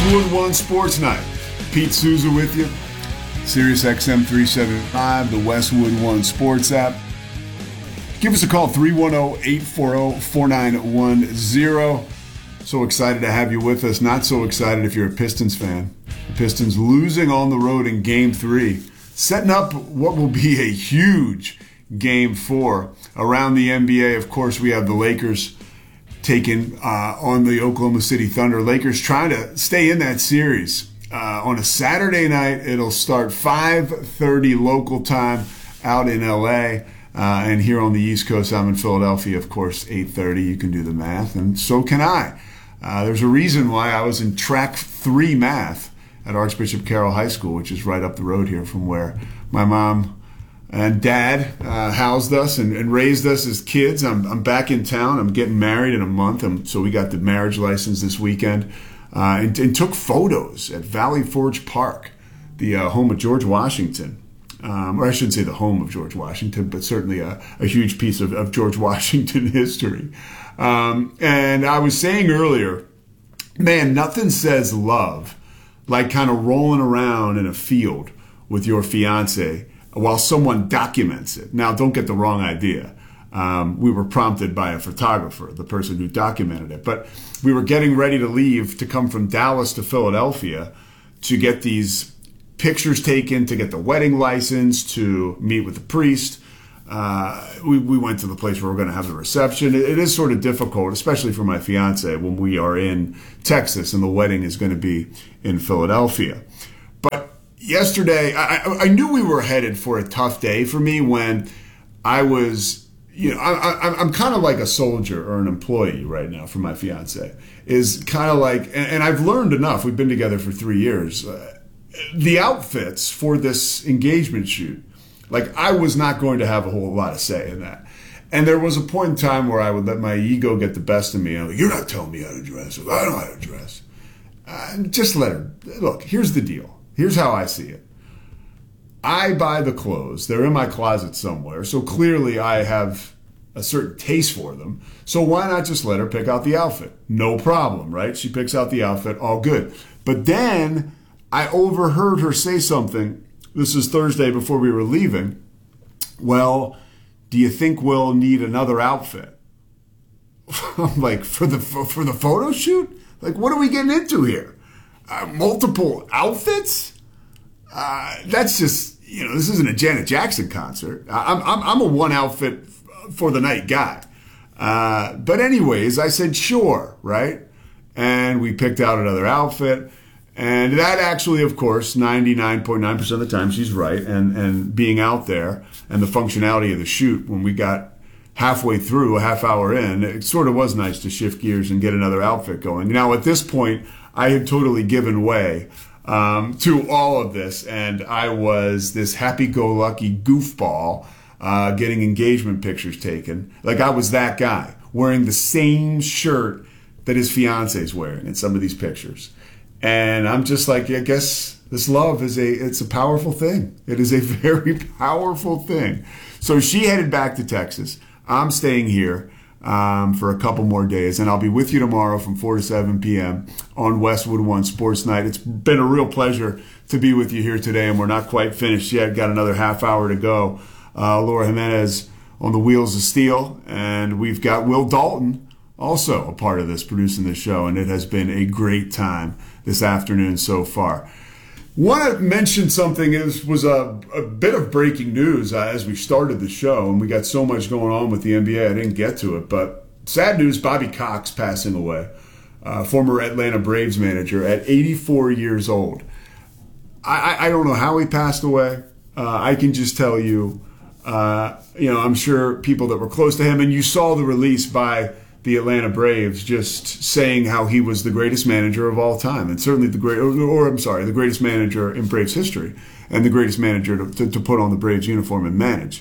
Westwood One Sports Night. Pete Souza with you. Sirius XM 375, the Westwood One Sports app. Give us a call, 310-840-4910. So excited to have you with us. Not so excited if you're a Pistons fan. The Pistons losing on the road in Game 3, setting up what will be a huge Game 4. Around the NBA, of course, we have the Lakers taking on the Oklahoma City Thunder. Lakers trying to stay in that series. On a Saturday night, it'll start 5:30 local time out in L.A., and here on the East Coast, I'm in Philadelphia, of course, 8:30. You can do the math, and so can I. There's a reason why I was in track 3 math at Archbishop Carroll High School, which is right up the road here from where my mom and dad housed us and raised us as kids. I'm back in town. I'm getting married in a month, so we got the marriage license this weekend, and took photos at Valley Forge Park, the home of George Washington. Or I shouldn't say the home of George Washington, but certainly a huge piece of George Washington history. And I was saying earlier, man, nothing says love like kind of rolling around in a field with your fiance while someone documents it. Now, don't get the wrong idea. We were prompted by a photographer, the person who documented it. But we were getting ready to leave to come from Dallas to Philadelphia to get these pictures taken, to get the wedding license, to meet with the priest. We went to the place where we're going to have the reception. It is sort of difficult, especially for my fiance, when we are in Texas and the wedding is going to be in Philadelphia. But yesterday, I knew we were headed for a tough day for me when I was, I'm kind of like a soldier or an employee right now for my fiance. Is kind of like, and I've learned enough. We've been together for 3 years. The outfits for this engagement shoot, like I was not going to have a whole lot of say in that. And there was a point in time where I would let my ego get the best of me. I'm like, you're not telling me how to dress. I know how to dress. Just let her. Look, here's the deal. Here's how I see it. I buy the clothes. They're in my closet somewhere. So clearly I have a certain taste for them. So why not just let her pick out the outfit? No problem, right? She picks out the outfit, all good. But then I overheard her say something. This is Thursday before we were leaving. Well, do you think we'll need another outfit? I'm like, for the photo shoot? Like, what are we getting into here? Multiple outfits? That's just, this isn't a Janet Jackson concert. I'm a one outfit for the night guy. But anyways, I said, sure, right? And we picked out another outfit. And that actually, of course, 99.9% of the time, she's right. And being out there and the functionality of the shoot, when we got halfway through, a half hour in, it sort of was nice to shift gears and get another outfit going. Now, at this point, I had totally given way to all of this. And I was this happy-go-lucky goofball getting engagement pictures taken. Like I was that guy, wearing the same shirt that his fiance is wearing in some of these pictures. And I'm just like, I guess this love it's a powerful thing. It is a very powerful thing. So she headed back to Texas. I'm staying here for a couple more days, and I'll be with you tomorrow from 4 to 7 p.m. on Westwood One Sports Night. It's been a real pleasure to be with you here today, and we're not quite finished yet. Got another half hour to go. Laura Jimenez on the wheels of steel, and we've got Will Dalton also a part of this, producing this show, and it has been a great time this afternoon so far. Want to mention something. It was a bit of breaking news as we started the show, and we got so much going on with the NBA, I didn't get to it, but sad news, Bobby Cox passing away, former Atlanta Braves manager at 84 years old. I don't know how he passed away. I can just tell you, I'm sure people that were close to him, and you saw the release by the Atlanta Braves just saying how he was the greatest manager of all time, and certainly the greatest manager in Braves history, and the greatest manager to put on the Braves uniform and manage.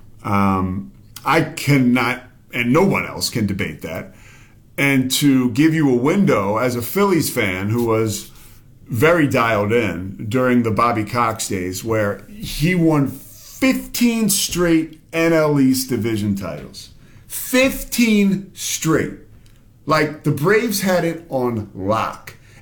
I cannot, and no one else can debate that. And to give you a window as a Phillies fan who was very dialed in during the Bobby Cox days, where he won 15 straight NL East division titles. 15 straight. Like, the Braves had it on lock.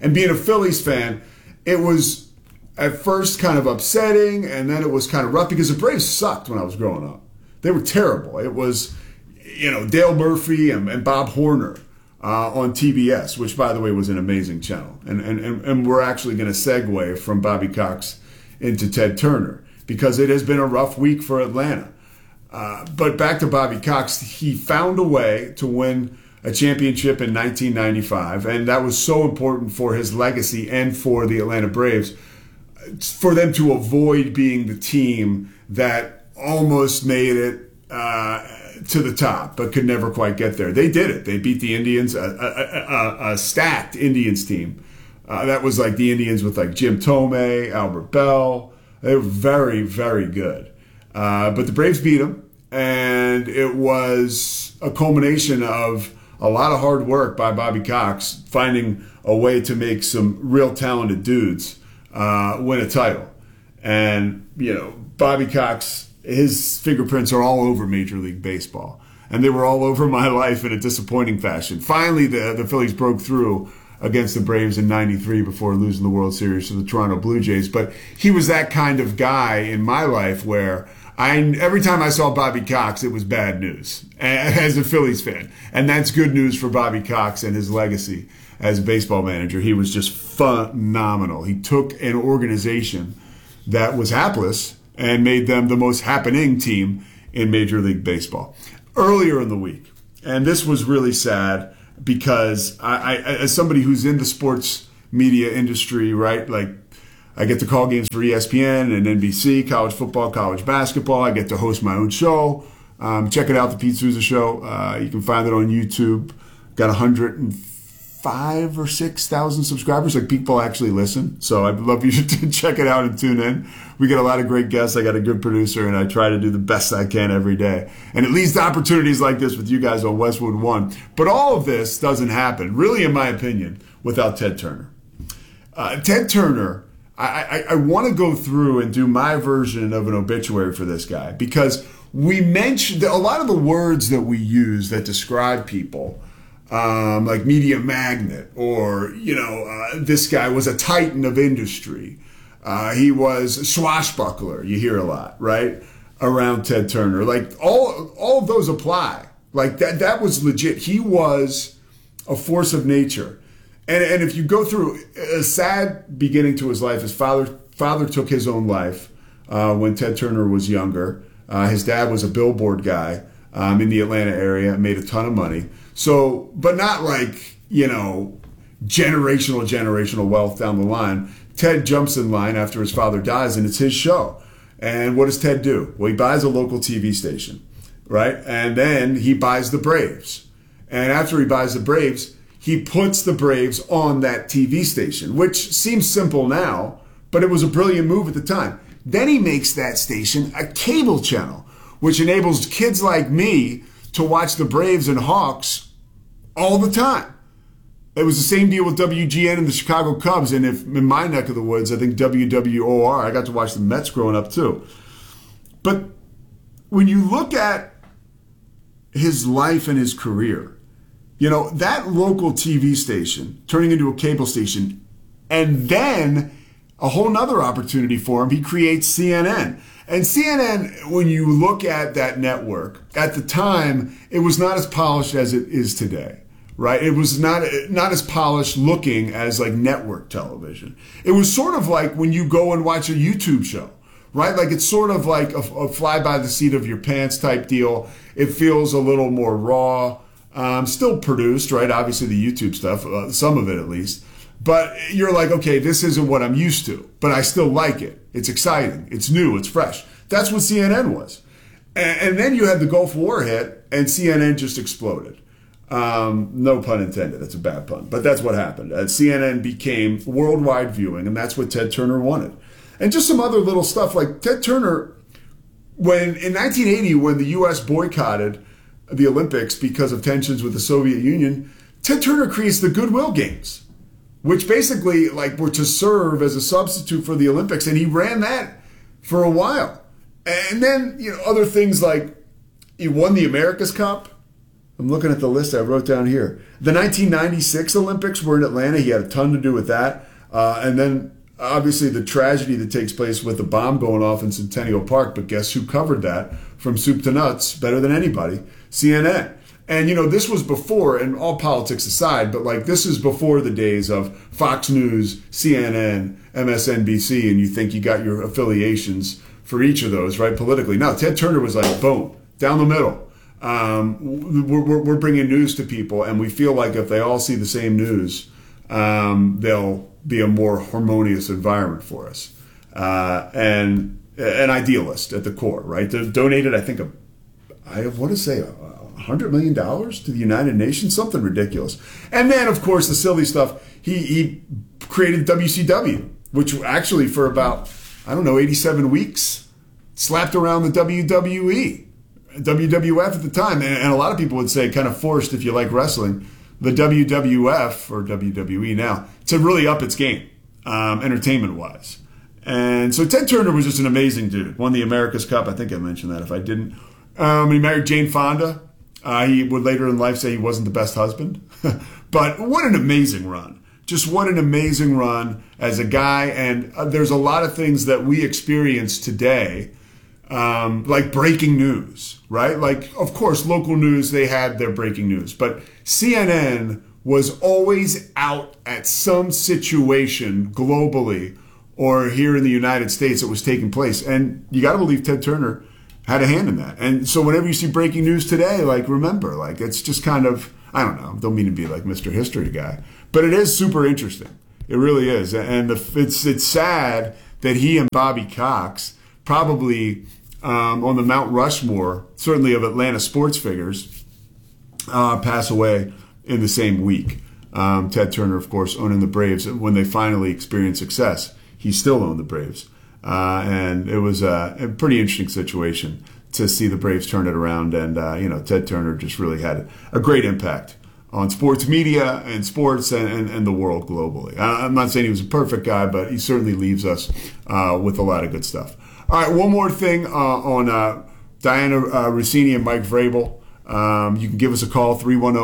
And being a Phillies fan, it was at first kind of upsetting, and then it was kind of rough because the Braves sucked when I was growing up. They were terrible. It was, Dale Murphy and Bob Horner on TBS, which, by the way, was an amazing channel. And we're actually going to segue from Bobby Cox into Ted Turner because it has been a rough week for Atlanta. But back to Bobby Cox, he found a way to win a championship in 1995, and that was so important for his legacy and for the Atlanta Braves, for them to avoid being the team that almost made it to the top, but could never quite get there. They did it. They beat the Indians, a stacked Indians team. That was like the Indians with like Jim Tomei, Albert Bell. They were very, very good. But the Braves beat them, and it was a culmination of a lot of hard work by Bobby Cox, finding a way to make some real talented dudes win a title. And, Bobby Cox, his fingerprints are all over Major League Baseball. And they were all over my life in a disappointing fashion. Finally, the Phillies broke through against the Braves in '93 before losing the World Series to the Toronto Blue Jays. But he was that kind of guy in my life where every time I saw Bobby Cox, it was bad news as a Phillies fan. And that's good news for Bobby Cox and his legacy as a baseball manager. He was just phenomenal. He took an organization that was hapless and made them the most happening team in Major League Baseball. Earlier in the week, and this was really sad because I as somebody who's in the sports media industry, right, like I get to call games for ESPN and NBC, college football, college basketball. I get to host my own show. Check it out, The Pete Souza Show. You can find it on YouTube. Got 105 or 6,000 subscribers. Like, people actually listen. So I'd love you to check it out and tune in. We get a lot of great guests. I got a good producer, and I try to do the best I can every day. And it leads to opportunities like this with you guys on Westwood One. But all of this doesn't happen, really, in my opinion, without Ted Turner. Ted Turner, I want to go through and do my version of an obituary for this guy, because we mentioned a lot of the words that we use that describe people, like media magnet, or, this guy was a titan of industry. He was a swashbuckler. You hear a lot, right, around Ted Turner. Like, all of those apply. Like, that was legit. He was a force of nature. And if you go through a sad beginning to his life, his father took his own life when Ted Turner was younger. His dad was a billboard guy in the Atlanta area, made a ton of money. So, but not like, generational wealth down the line. Ted jumps in line after his father dies, and it's his show. And what does Ted do? Well, he buys a local TV station, right? And then he buys the Braves. And after he buys the Braves, he puts the Braves on that TV station, which seems simple now, but it was a brilliant move at the time. Then he makes that station a cable channel, which enables kids like me to watch the Braves and Hawks all the time. It was the same deal with WGN and the Chicago Cubs, and if in my neck of the woods, I think WWOR, I got to watch the Mets growing up too. But when you look at his life and his career, that local TV station turning into a cable station, and then a whole nother opportunity for him, he creates CNN. And CNN, when you look at that network, at the time, it was not as polished as it is today, right? It was not as polished looking as like network television. It was sort of like when you go and watch a YouTube show, right? Like, it's sort of like a fly by the seat of your pants type deal. It feels a little more raw. Still produced, right? Obviously the YouTube stuff, some of it at least. But you're like, okay, this isn't what I'm used to, but I still like it. It's exciting. It's new. It's fresh. That's what CNN was. And then you had the Gulf War hit, and CNN just exploded. No pun intended. That's a bad pun. But that's what happened. CNN became worldwide viewing, and that's what Ted Turner wanted. And just some other little stuff, like Ted Turner, in 1980, when the U.S. boycotted the Olympics because of tensions with the Soviet Union, Ted Turner creates the Goodwill Games, which basically were to serve as a substitute for the Olympics, and he ran that for a while. And then other things like he won the America's Cup, I'm looking at the list I wrote down here. The 1996 Olympics were in Atlanta. He had a ton to do with that. And then, obviously, the tragedy that takes place with the bomb going off in Centennial Park. But guess who covered that from soup to nuts better than anybody? CNN. And, this was before, and all politics aside, but like this is before the days of Fox News, CNN, MSNBC, and you think you got your affiliations for each of those, right, politically. No, Ted Turner was like, boom, down the middle. We're bringing news to people, and we feel like if they all see the same news, they'll be a more harmonious environment for us. And an idealist at the core, right? They've donated, I think, I want to say $100 million to the United Nations, something ridiculous. And then, of course, the silly stuff, he created WCW, which actually for about, 87 weeks, slapped around the WWE. WWF at the time, and a lot of people would say kind of forced if you like wrestling, the WWF, or WWE now, to really up its game, entertainment-wise. And so Ted Turner was just an amazing dude. Won the America's Cup. I think I mentioned that if I didn't. He married Jane Fonda. He would later in life say he wasn't the best husband. But what an amazing run. Just what an amazing run as a guy. And there's a lot of things that we experience today, like breaking news, right? Like, of course, local news, they had their breaking news. But CNN was always out at some situation globally or here in the United States that was taking place. And you got to believe Ted Turner had a hand in that. And so whenever you see breaking news today, like, remember, like, it's just kind of, I don't mean to be like Mr. History guy, but it is super interesting. It really is. And it's sad that he and Bobby Cox probably on the Mount Rushmore, certainly of Atlanta sports figures, pass away in the same week. Ted Turner, of course, owning the Braves. When they finally experienced success, he still owned the Braves. And it was a pretty interesting situation to see the Braves turn it around. And, Ted Turner just really had a great impact on sports media and sports and the world globally. I'm not saying he was a perfect guy, but he certainly leaves us with a lot of good stuff. All right, one more thing on Dianna Russini and Mike Vrabel. You can give us a call,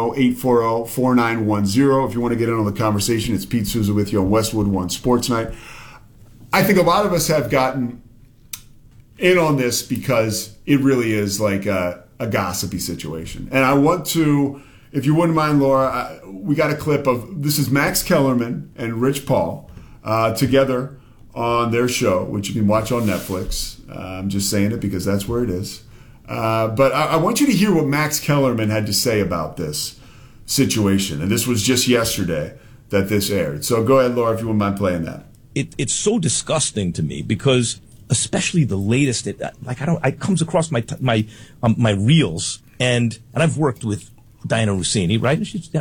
310-840-4910. If you want to get in on the conversation, it's Pete Souza with you on Westwood One Sports Night. I think a lot of us have gotten in on this because it really is like a gossipy situation. And I want to, if you wouldn't mind, Laura, we got a clip of, this is Max Kellerman and Rich Paul together on their show, which you can watch on Netflix. I'm just saying it because that's where it is. But I want you to hear what Max Kellerman had to say about this situation. And this was just yesterday that this aired. So go ahead, Laura, if you wouldn't mind playing that. It's so disgusting to me because, especially the latest, it comes across my reels, and I've worked with Dianna Russini, right? She's,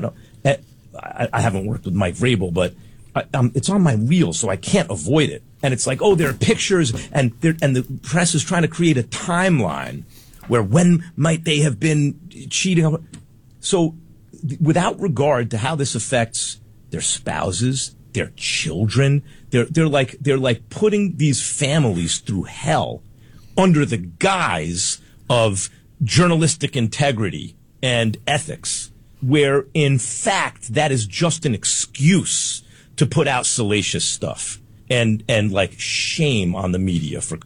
I haven't worked with Mike Vrabel, but it's on my reels, so I can't avoid it. And it's like, oh, there are pictures, and the press is trying to create a timeline where when might they have been cheating. So, without regard to how this affects their spouses, their children, they're like putting these families through hell under the guise of journalistic integrity and ethics, where in fact that is just an excuse to put out salacious stuff and like shame on the media for.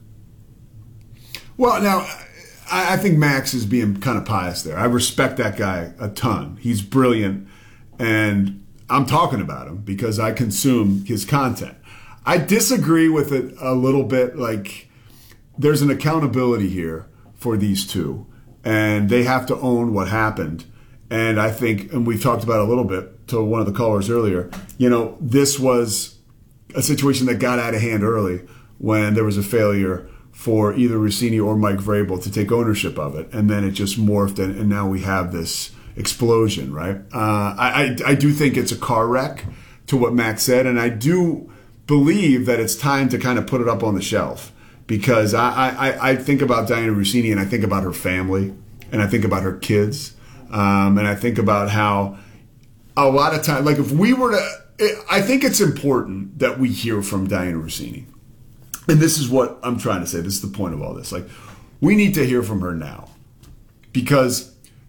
Well, now I think Max is being kind of pious there. I respect that guy a ton. He's brilliant, and I'm talking about him because I consume his content. I disagree with it a little bit. Like, there's an accountability here for these two, and they have to own what happened. And I think, and we talked about it a little bit to one of the callers earlier, this was a situation that got out of hand early when there was a failure for either Russini or Mike Vrabel to take ownership of it. And then it just morphed, and now we have this explosion, right? I do think it's a car wreck to what Max said, and I do believe that it's time to kind of put it up on the shelf because I think about Dianna Russini and I think about her family and I think about her kids and I think about how a lot of time, like if we were to, I think it's important that we hear from Dianna Russini, and this is what I'm trying to say. This is the point of all this. Like, we need to hear from her now because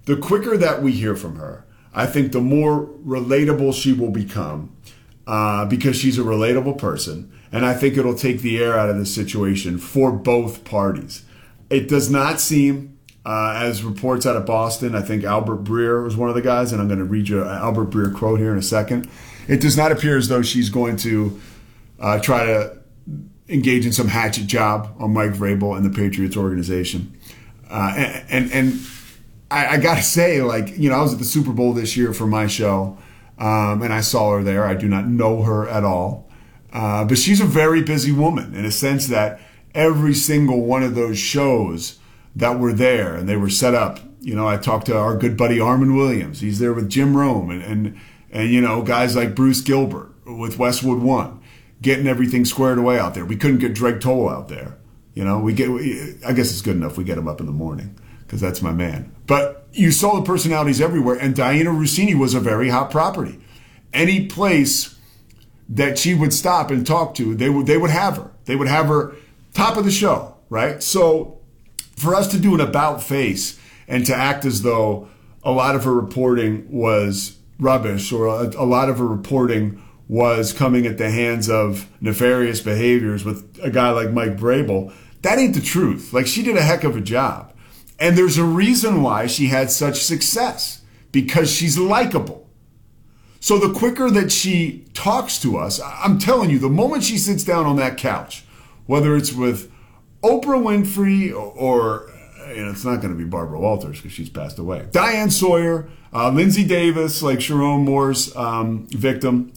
the quicker that we hear from her, I think the more relatable she will become because she's a relatable person. And I think it'll take the air out of this situation for both parties. It does not seem, as reports out of Boston, I think Albert Breer was one of the guys, and I'm going to read you an Albert Breer quote here in a second. It does not appear as though she's going to try to engage in some hatchet job on Mike Vrabel and the Patriots organization. And I got to say, like, you know, I was at the Super Bowl this year for my show, and I saw her there. I do not know her at all. But she's a very busy woman in a sense that every single one of those shows that were there and they were set up, you know, I talked to our good buddy Armin Williams. He's there with Jim Rome and you know, guys like Bruce Gilbert with Westwood One, getting everything squared away out there. We couldn't get Dreg Toll out there. You know, I guess it's good enough we get him up in the morning because that's my man. But you saw the personalities everywhere, and Diana Russini was a very hot property. Any place that she would stop and talk to, they would have her. They would have her top of the show, right? So for us to do an about face and to act as though a lot of her reporting was rubbish or a lot of her reporting was coming at the hands of nefarious behaviors with a guy like Mike Vrabel, that ain't the truth. Like, she did a heck of a job. And there's a reason why she had such success, because she's likable. So the quicker that she talks to us, I'm telling you, the moment she sits down on that couch, whether it's with Oprah Winfrey or you know, it's not going to be Barbara Walters because she's passed away, Diane Sawyer, Lindsay Davis, like Sharon Moore's victim,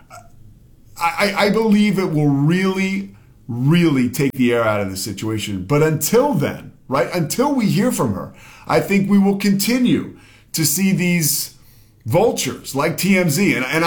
I believe it will really, really take the air out of the situation. But until then, right, until we hear from her, I think we will continue to see these vultures like TMZ. And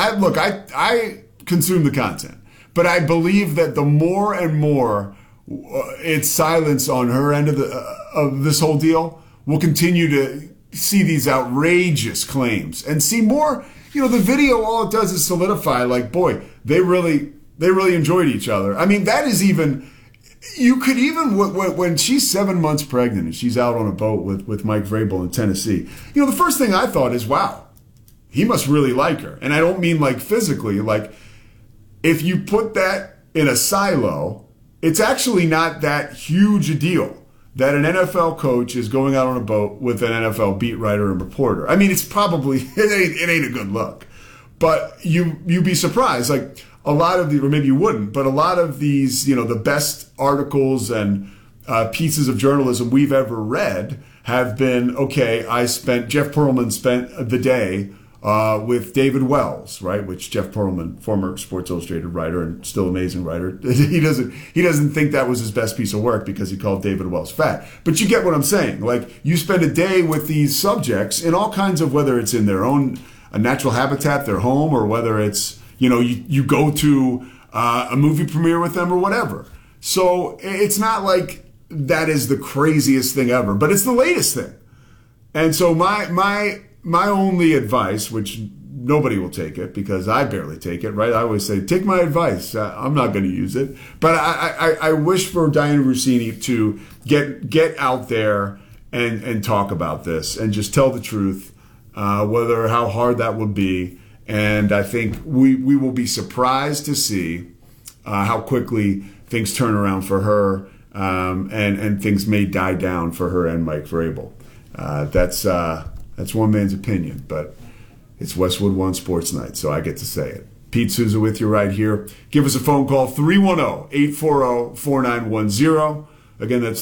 I consume the content, but I believe that the more and more it's silence on her end of this whole deal, we'll continue to see these outrageous claims and see more. You know, the video, all it does is solidify, like, boy, they really enjoyed each other. I mean, that is even, you could even, when she's 7 months pregnant and she's out on a boat with Mike Vrabel in Tennessee, you know, the first thing I thought is, wow, he must really like her. And I don't mean like physically, like if you put that in a silo, it's actually not that huge a deal that an NFL coach is going out on a boat with an NFL beat writer and reporter. I mean, it's probably, it ain't a good look. But you'd be surprised. Like a lot of the, or maybe you wouldn't, but a lot of these, you know, the best articles and pieces of journalism we've ever read have been, okay, Jeff Pearlman spent the day with David Wells, right? Which Jeff Pearlman, former Sports Illustrated writer and still amazing writer, he doesn't think that was his best piece of work because he called David Wells fat. But you get what I'm saying. Like, you spend a day with these subjects in all kinds of, whether it's in their own natural habitat, their home, or whether it's, you know, you go to a movie premiere with them or whatever. So it's not like that is the craziest thing ever, but it's the latest thing. And so my only advice, which nobody will take it because I barely take it, right? I always say, take my advice. I'm not going to use it. But I wish for Diana Russini to get out there and talk about this and just tell the truth, how hard that would be. And I think we will be surprised to see how quickly things turn around for her, and things may die down for her and Mike Vrabel. That's one man's opinion, but it's Westwood One Sports Night, so I get to say it. Pete Souza with you right here. Give us a phone call, 310-840-4910. Again, that's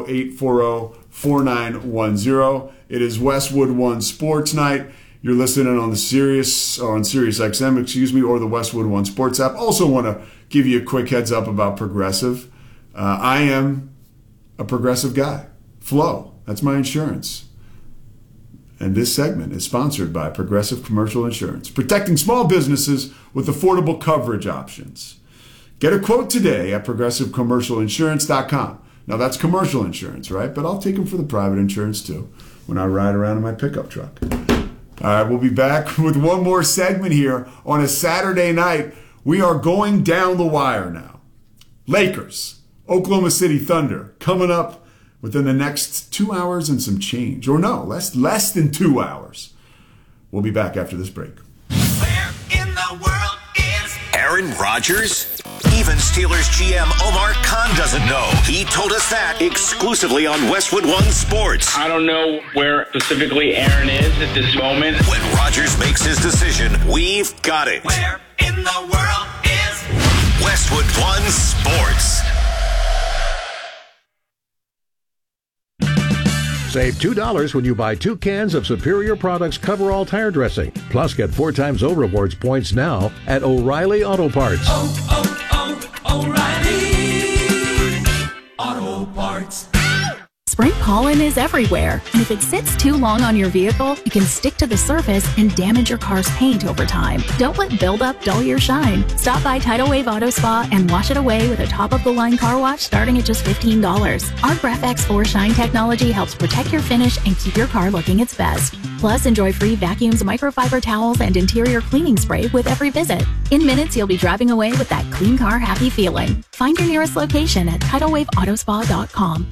310-840-4910. It is Westwood One Sports Night. You're listening on Sirius XM, or the Westwood One Sports app. Also want to give you a quick heads up about Progressive. I am a Progressive guy. Flo, that's my insurance. And this segment is sponsored by Progressive Commercial Insurance, protecting small businesses with affordable coverage options. Get a quote today at progressivecommercialinsurance.com. Now, that's commercial insurance, right? But I'll take them for the private insurance, too, when I ride around in my pickup truck. All right, we'll be back with one more segment here on a Saturday night. We are going down the wire now. Lakers, Oklahoma City Thunder, coming up within the next 2 hours and some change. Or no, less than 2 hours. We'll be back after this break. Where in the world is Aaron Rodgers? Even Steelers GM Omar Khan doesn't know. He told us that exclusively on Westwood One Sports. I don't know where specifically Aaron is at this moment. When Rodgers makes his decision, we've got it. Where in the world is Westwood One Sports? Save $2 when you buy 2 cans of Superior Products Coverall tire dressing. Plus, get 4 times O Rewards points now at O'Reilly Auto Parts. O'Reilly Auto Parts. Spring pollen is everywhere, and if it sits too long on your vehicle, it can stick to the surface and damage your car's paint over time. Don't let buildup dull your shine. Stop by Tidal Wave Auto Spa and wash it away with a top-of-the-line car wash starting at just $15. Our Graph-X 4 Shine technology helps protect your finish and keep your car looking its best. Plus, enjoy free vacuums, microfiber towels, and interior cleaning spray with every visit. In minutes, you'll be driving away with that clean car happy feeling. Find your nearest location at TidalWaveAutospa.com.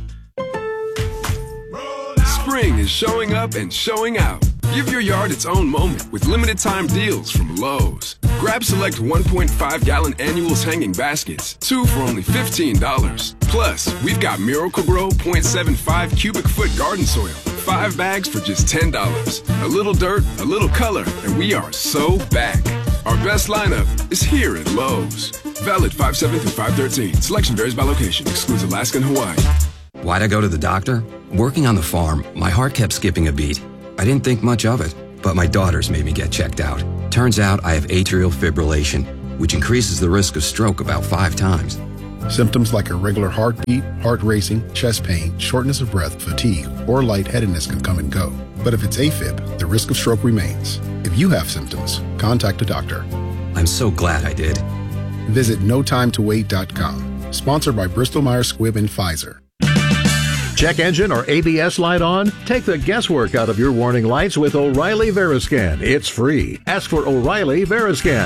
Spring is showing up and showing out. Give your yard its own moment with limited time deals from Lowe's. Grab select 1.5-gallon annuals hanging baskets, 2 for only $15. Plus, we've got Miracle-Gro 0.75 cubic foot garden soil, 5 bags for just $10. A little dirt, a little color, and we are so back. Our best lineup is here at Lowe's. Valid 5/7 through 5/13. Selection varies by location. Excludes Alaska and Hawaii. Why'd I go to the doctor? Working on the farm, my heart kept skipping a beat. I didn't think much of it, but my daughters made me get checked out. Turns out I have atrial fibrillation, which increases the risk of stroke about 5 times. Symptoms like irregular heartbeat, heart racing, chest pain, shortness of breath, fatigue, or lightheadedness can come and go. But if it's AFib, the risk of stroke remains. If you have symptoms, contact a doctor. I'm so glad I did. Visit NoTimeToWait.com. Sponsored by Bristol-Myers Squibb and Pfizer. Check engine or ABS light on? Take the guesswork out of your warning lights with O'Reilly Veriscan. It's free. Ask for O'Reilly Veriscan.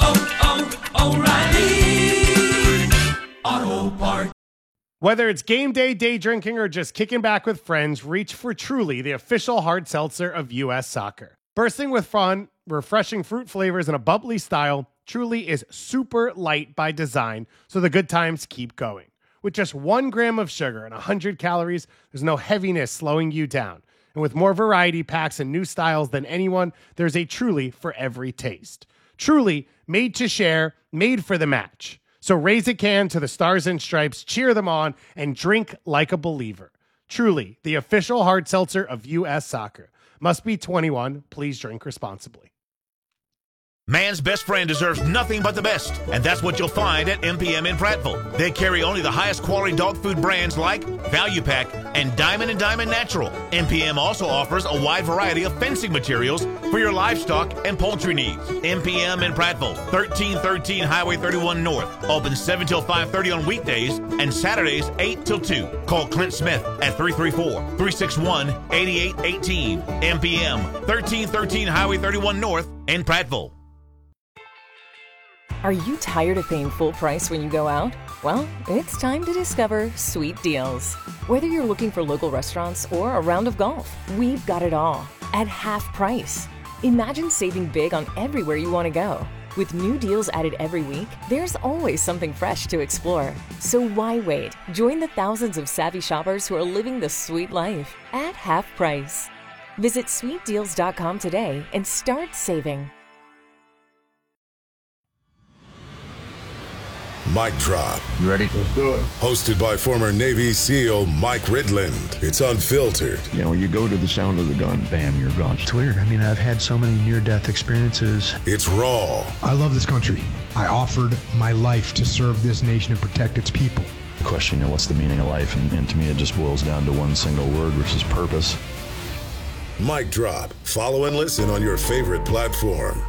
O'Reilly Auto Parts. Whether it's game day, day drinking, or just kicking back with friends, reach for Truly, the official hard seltzer of U.S. Soccer. Bursting with fun, refreshing fruit flavors, and a bubbly style, Truly is super light by design, so the good times keep going. With just 1 gram of sugar and 100 calories, there's no heaviness slowing you down. And with more variety packs and new styles than anyone, there's a Truly for every taste. Truly, made to share, made for the match. So raise a can to the Stars and Stripes, cheer them on, and drink like a believer. Truly, the official hard seltzer of U.S. Soccer. Must be 21. Please drink responsibly. Man's best friend deserves nothing but the best, and that's what you'll find at MPM in Prattville. They carry only the highest quality dog food brands like Value Pack and Diamond Natural. MPM also offers a wide variety of fencing materials for your livestock and poultry needs. MPM in Prattville, 1313 Highway 31 North. Open 7 till 5:30 on weekdays and Saturdays 8 till 2. Call Clint Smith at 334-361-8818. MPM, 1313 Highway 31 North in Prattville. Are you tired of paying full price when you go out? Well, it's time to discover Sweet Deals. Whether you're looking for local restaurants or a round of golf, we've got it all at half price. Imagine saving big on everywhere you want to go. With new deals added every week, there's always something fresh to explore. So why wait? Join the thousands of savvy shoppers who are living the sweet life at half price. Visit sweetdeals.com today and start saving. Mic Drop. You ready? Let's do it. Hosted by former Navy SEAL Mike Ridland. It's unfiltered. You know, you go to the sound of the gun, bam, you're gone. It's weird. I mean, I've had so many near-death experiences. It's raw. I love this country. I offered my life to serve this nation and protect its people. The question, what's the meaning of life? And to me, it just boils down to one single word, which is purpose. Mic Drop. Follow and listen on your favorite platform.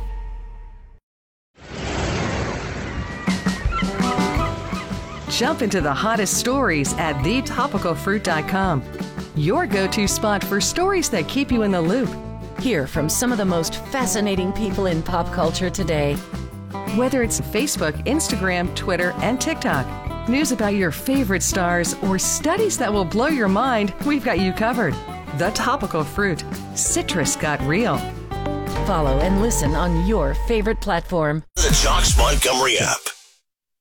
Jump into the hottest stories at thetopicalfruit.com. Your go-to spot for stories that keep you in the loop. Hear from some of the most fascinating people in pop culture today. Whether it's Facebook, Instagram, Twitter, and TikTok. news about your favorite stars, or studies that will blow your mind, we've got you covered. The Topical Fruit. Citrus got real. Follow and listen on your favorite platform. The Josh Montgomery app.